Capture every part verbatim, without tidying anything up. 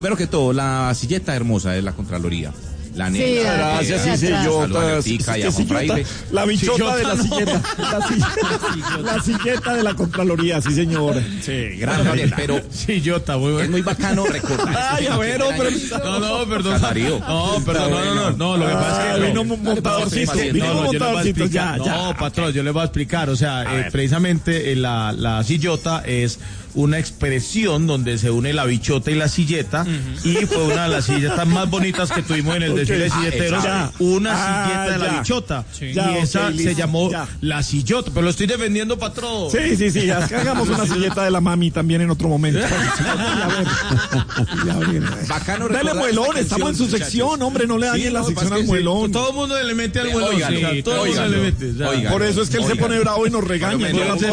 Primero que todo, la silleta hermosa de la Contraloría. La Sí, negra. gracias, sí, sí, señor. sí, La bichota de la silleta. La silleta, la silleta de la Contraloría, sí, señor. Sí, gran Gabriel, pero sillota, muy bueno. es muy bacano recordar. Ay, a ver, hombre. No, no, perdón. Darío. No, perdón, no, no, no, no, lo que pasa es que vino montadorcito, vino no, no, yo le voy a montadorcito, ya, explicar. ya. No, patrón, yo le voy a explicar, o sea, eh, precisamente eh, la, la sillota es una expresión donde se une la bichota y la silleta, uh-huh. y fue una de las silletas más bonitas que tuvimos en el okay. desfile de silleteros, ah, una ah, silleta de ya. la bichota, sí. ya, y okay, esa listo. se llamó ya. la sillota, pero lo estoy defendiendo, patrón. Sí, sí, sí, hagamos una silleta de la mami también en otro momento. Bacano. Dale muelón, estamos en su muchachos. sección, hombre, no le dañen sí, la no, sección al muelón. Sí. Todo el mundo le mete al muelón, oigan, sí, oigan, todo el mundo le mete. Oigan, por eso es que él oigan. se pone bravo y nos regaña.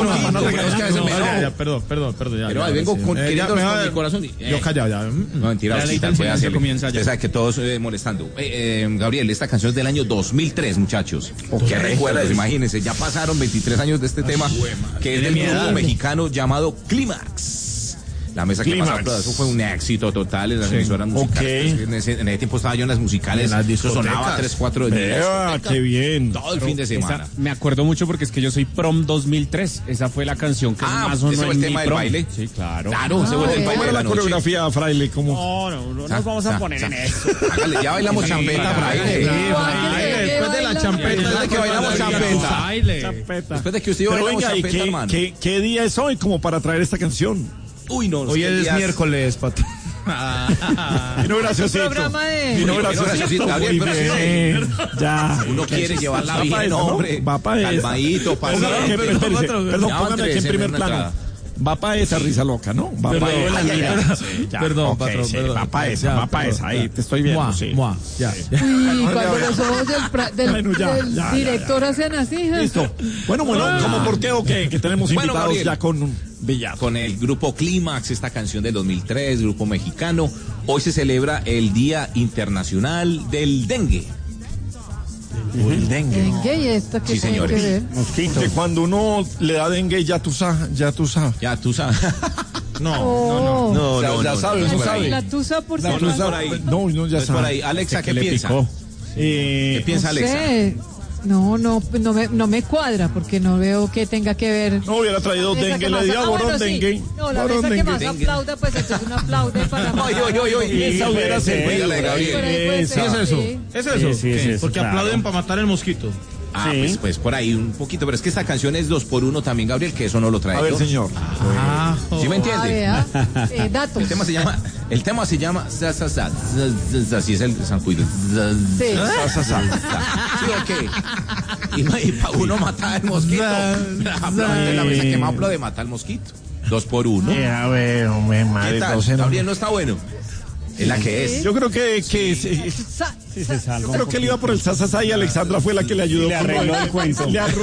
Perdón, perdón, perdón. Ya, pero ya, vengo sí. con, eh, queriendo ya, con mi corazón. Y, eh, yo callado ya. No, mentira, usted puede hacerlo. Usted sabe que todos eh, molestando. Eh, eh, Gabriel, esta canción es del año dos mil tres, muchachos. Okay. ¿Qué recuerdas? Imagínense, ya pasaron veintitrés años de este tema, que es del grupo mexicano llamado Clímax. La mesa que pasó, pero eso fue un éxito total en las sí. emisoras musicales. Okay. En, ese, en ese tiempo estaba yo en las musicales. En las eso sonaba tres, cuatro días. Ah, qué bien. Todo el pero fin de semana. Esa, me acuerdo mucho porque es que yo soy prom dos mil tres. Esa fue la canción que ah, más sonó ¿ese fue el en tema mi del prom. baile? Sí, claro. Claro, ese fue el baile de la noche. Coreografía, Fraile, ¿cómo? No, no, no nos vamos a poner en eso. Hágale, ya bailamos champeta, Fraile. Después de la champeta. Después de que bailamos champeta. Después de que usted y yo bailamos champeta, hermano. ¿Qué día es hoy como para traer esta canción? Uy, no. Hoy es días... miércoles, pato. Vino graciosito. Programa de... Vino graciosito. Gabriel, pero sí. Ya. Uno quiere llevarla bien, hombre. Va para esa. Calmadito, para Perdón, póngame aquí en primer plano. Va para esa risa loca, ¿no? Va para esa. Perdón, patrón, perdón. Va para esa, va para esa. Ahí te estoy viendo, sí. Ya. Uy, cuando los ojos del director hacen así. Listo. Bueno, bueno, ¿cómo por qué o qué? Que tenemos invitados ya con Villazo. Con el grupo Clímax, esta canción del dos mil tres, grupo mexicano. Hoy se celebra el Día Internacional del Dengue. Uh-huh. El dengue. ¿Dengue y esto qué sí, tiene señores. que ver? Mosquito. Que cuando uno le da dengue ya tú sabes, ya tú sabes. Ya tú sabes. No, oh. no, no, no, no, ya no, sabes, no, no sabes. La tusa por no, no, por ahí. No, no, ya sabes. Por ahí, Alexa, ¿qué le piensa? Picó. Eh, ¿Qué piensa no Alexa? Sé. No, no, no me, no me cuadra porque no veo que tenga que ver. No hubiera traído dengue, le dio borón ah, bueno, dengue. Sí. No, la mesa que más dengue. aplauda, pues esto es un aplaude para más. Oye, oye, oye, esa hubiera sido. ¿Qué es eso? ¿Es eso? Sí, sí, sí, porque aplauden para matar el mosquito. Ah, sí. pues, pues por ahí un poquito, pero es que esta canción es dos por uno también, Gabriel, que eso no lo trae. A ver, yo. señor. Ah, ¿sí me entiende? Ah, eh, datos. El tema se llama, el tema se llama, así es el Sancuido. Sí. Sí, ok. Y, y para uno matar el mosquito, la mesa que más aplaude mata al mosquito. Dos por uno. A ver, hombre, madre. ¿Qué tal? Gabriel no está bueno. Es la que es. Yo creo que, que sí. Sí, se yo creo que él iba por el sasasá y Alexandra fue la que le ayudó. Le arregló el cuento. Le arregló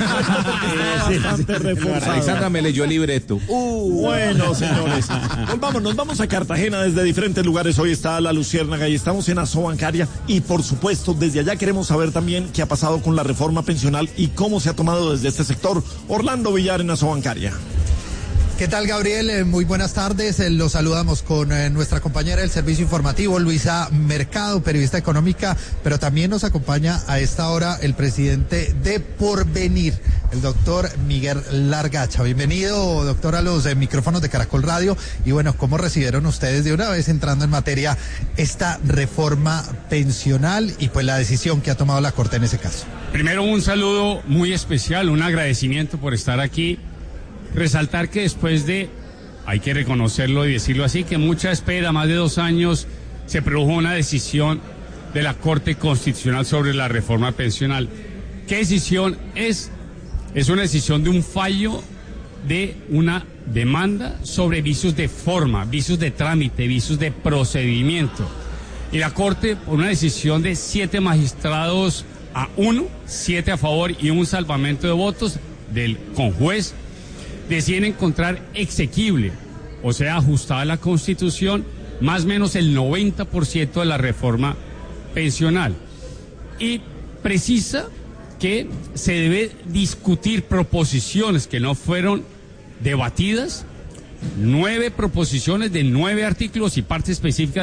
el cuento. Alexandra me leyó el libreto. Uh, bueno, señores. Volvamos, nos vamos a Cartagena desde diferentes lugares. Hoy está la Luciérnaga y estamos en Asobancaria. Y por supuesto, desde allá queremos saber también qué ha pasado con la reforma pensional y cómo se ha tomado desde este sector. Orlando Villar en Asobancaria. ¿Qué tal, Gabriel? Eh, muy buenas tardes. Eh, los saludamos con eh, nuestra compañera del servicio informativo, Luisa Mercado, periodista económica, pero también nos acompaña a esta hora el presidente de Porvenir, el doctor Miguel Largacha. Bienvenido, doctor, a los eh, micrófonos de Caracol Radio. Y bueno, ¿cómo recibieron ustedes de una vez entrando en materia esta reforma pensional y pues la decisión que ha tomado la Corte en ese caso? Primero, un saludo muy especial, un agradecimiento por estar aquí. Resaltar que después de, hay que reconocerlo y decirlo así, que mucha espera, más de dos años, se produjo una decisión de la Corte Constitucional sobre la reforma pensional. ¿Qué decisión es? Es una decisión de un fallo de una demanda sobre vicios de forma, vicios de trámite, vicios de procedimiento. Y la Corte, por una decisión de siete magistrados a uno, siete a favor y un salvamento de votos del conjuez, deciden encontrar exequible, o sea, ajustada a la Constitución, más o menos el noventa por ciento de la reforma pensional. Y precisa que se debe discutir proposiciones que no fueron debatidas nueve proposiciones de nueve artículos y parte específica